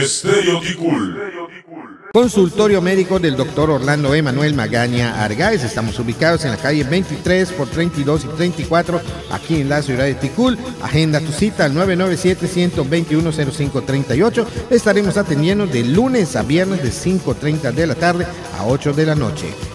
Estéreo Ticul. Consultorio médico del doctor Orlando Emanuel Magaña Argáez. Estamos ubicados en la calle 23 por 32 y 34, aquí en la ciudad de Ticul. Agenda tu cita al 997-121-0538. Estaremos atendiendo de lunes a viernes de 5:30 de la tarde a 8 de la noche.